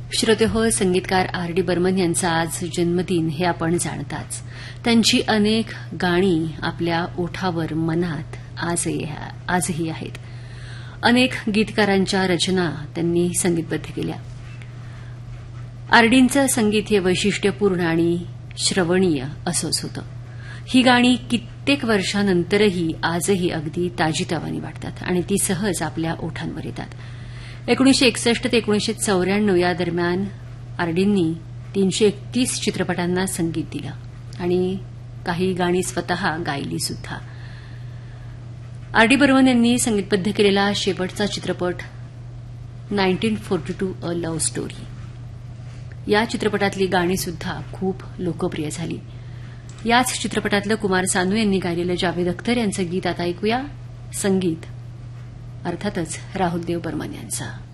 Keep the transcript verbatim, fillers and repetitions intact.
श्रोतेहो, संगीतकार R D Burman यांचा आज जन्मदिन हे आपण जाणताच. त्यांची अनेक गाणी आपल्या ओठावर, मनात आजही आजही आहेत. अनेक गीतकारांच्या रचना त्यांनी संगीतबद्ध केल्या. आरडींचं संगीत हे वैशिष्ट्यपूर्ण आणि श्रवणीय असंच होतं. ही गाणी कित्येक वर्षांनंतरही आजही अगदी ताजीतवानी वाटतात आणि ती सहज आपल्या ओठांवर येतात. एकोणीशे एकसष्ट ते एकोणीशे चौऱ्याण्णव या दरम्यान आरडींनी तीनशे एकतीस चित्रपटांना संगीत दिलं आणि काही गाणी स्वतः गायली सुद्धा. आर डी बर्मन यांनी संगीतबद्ध केलेला शेवटचा चित्रपट nineteen forty to a love story. या चित्रपटातली गाणी सुद्धा खूप लोकप्रिय झाली. याच चित्रपटातलं कुमार सानू यांनी गायलेलं जावेद अख्तर यांचं गीत आता ऐकूया. संगीत अर्थातच राहुल देव बर्मन यांचा.